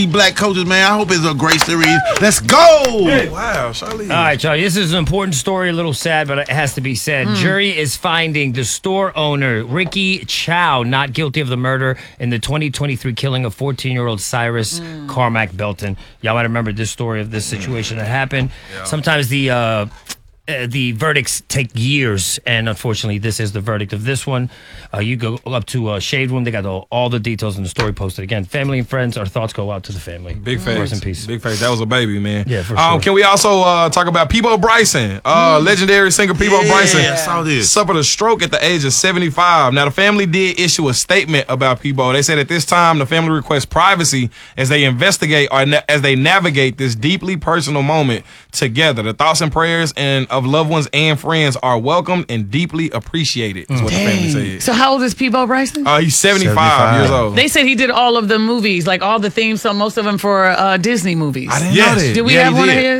Black coaches, man. I hope it's a great series. Let's go! Wow, Charlie. All right, Charlie, this is an important story, a little sad, but it has to be said. Jury is finding the store owner, Ricky Chow, not guilty of the murder in the 2023 killing of 14-year-old Cyrus Carmack Belton. Y'all might remember this story of this situation that happened. Yeah. Sometimes the verdicts take years, and unfortunately, this is the verdict of this one. You go up to Shade Room. They got all the details in the story posted. Again, family and friends, our thoughts go out to the family. Big face. Rest in peace. Big face. That was a baby, man. Yeah, for sure. Can we also talk about Peabo Bryson? Legendary singer Peabo Bryson. I saw this. Suffered a stroke at the age of 75. Now, the family did issue a statement about Peabo. They said at this time, the family requests privacy as they investigate or as they navigate this deeply personal moment together. The thoughts and prayers of loved ones and friends are welcomed and deeply appreciated, is what the family said. So how old is Peabo Bryson? He's 75 years old. They said he did all of the movies, like all the themes, so most of them for Disney movies. I didn't know that. Did we have one of his?